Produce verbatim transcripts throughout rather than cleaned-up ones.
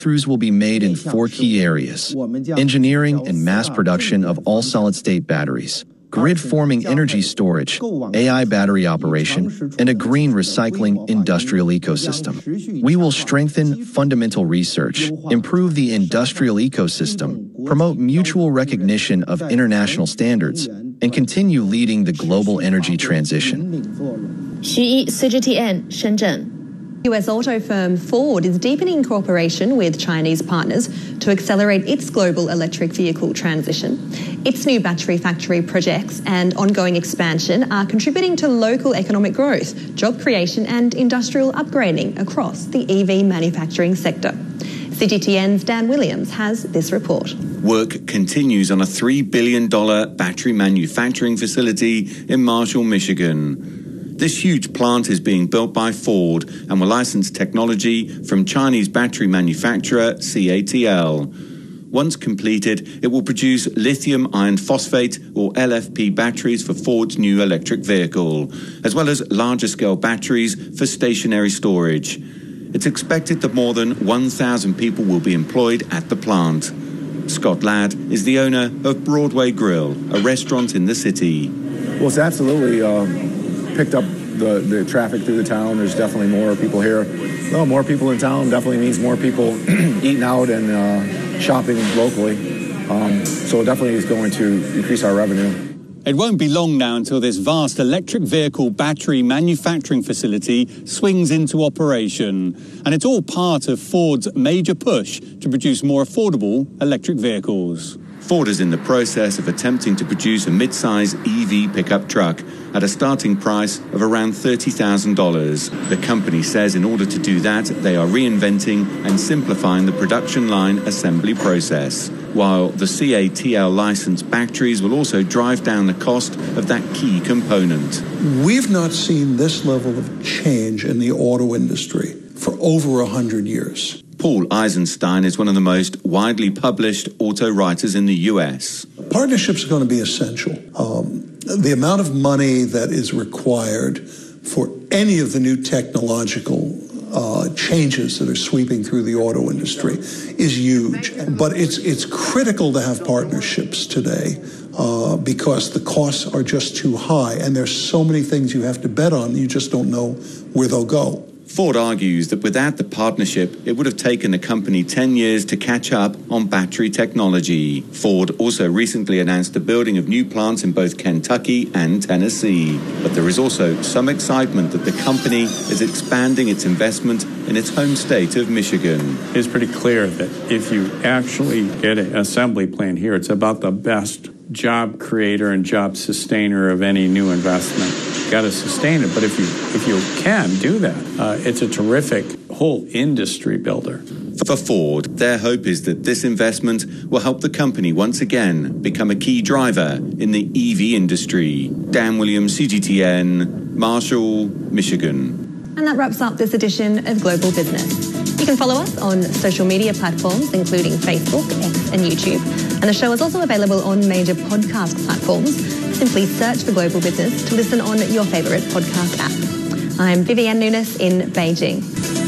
Breakthroughs will be made in four key areas: engineering and mass production of all-solid-state batteries, grid-forming energy storage, A I battery operation, and a green recycling industrial ecosystem. We will strengthen fundamental research, improve the industrial ecosystem, promote mutual recognition of international standards, and continue leading the global energy transition. Xu Yi, C G T N, Shenzhen. U S auto firm Ford is deepening cooperation with Chinese partners to accelerate its global electric vehicle transition. Its new battery factory projects and ongoing expansion are contributing to local economic growth, job creation and industrial upgrading across the E V manufacturing sector. C G T N's Dan Williams has this report. Work continues on a three billion dollars battery manufacturing facility in Marshall, Michigan. This huge plant is being built by Ford and will license technology from Chinese battery manufacturer C A T L. Once completed, it will produce lithium iron phosphate or L F P batteries for Ford's new electric vehicle, as well as larger-scale batteries for stationary storage. It's expected that more than one thousand people will be employed at the plant. Scott Ladd is the owner of Broadway Grill, a restaurant in the city. Well, it's absolutely um, picked up the, the traffic through the town. There's definitely more people here. Well, more people in town definitely means more people eating out and uh, shopping locally. Um, so it definitely is going to increase our revenue. It won't be long now until this vast electric vehicle battery manufacturing facility swings into operation. And it's all part of Ford's major push to produce more affordable electric vehicles. Ford is in the process of attempting to produce a mid-size E V pickup truck at a starting price of around thirty thousand dollars. The company says in order to do that, they are reinventing and simplifying the production line assembly process, while the C A T L licensed batteries will also drive down the cost of that key component. We've not seen this level of change in the auto industry for over one hundred years. Paul Eisenstein is one of the most widely published auto writers in the U S. Partnerships are going to be essential. Um, the amount of money that is required for any of the new technological uh, changes that are sweeping through the auto industry is huge. But it's it's critical to have partnerships today uh, because the costs are just too high, and there's so many things you have to bet on, you just don't know where they'll go. Ford argues that without the partnership, it would have taken the company ten years to catch up on battery technology. Ford also recently announced the building of new plants in both Kentucky and Tennessee. But there is also some excitement that the company is expanding its investment in its home state of Michigan. It's pretty clear that if you actually get an assembly plant here, it's about the best job creator and job sustainer of any new investment. Got to sustain it, but if you if you can do that, uh, it's a terrific whole industry builder. For Ford, their hope is that this investment will help the company once again become a key driver in the E V industry. Dan Williams, C G T N, Marshall, Michigan. And that wraps up this edition of Global Business. You can follow us on social media platforms, including Facebook, X, and YouTube. And the show is also available on major podcast platforms. Simply search for Global Business to listen on your favourite podcast app. I'm Vivienne Nunes in Beijing.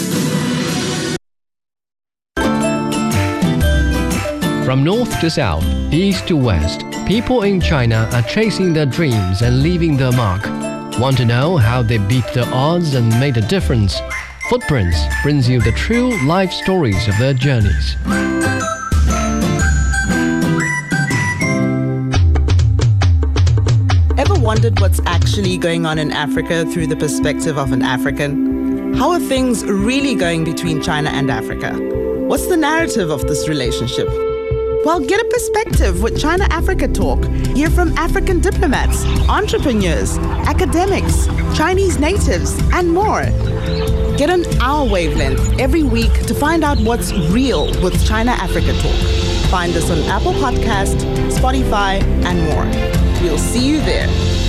From north to south, east to west, people in China are chasing their dreams and leaving their mark. Want to know how they beat the odds and made a difference? Footprints brings you the true life stories of their journeys. Ever wondered what's actually going on in Africa through the perspective of an African? How are things really going between China and Africa? What's the narrative of this relationship? Well, get a perspective with China Africa Talk. Hear from African diplomats, entrepreneurs, academics, Chinese natives, and more. Get on our wavelength every week to find out what's real with China Africa Talk. Find us on Apple Podcast, Spotify, and more. We'll see you there.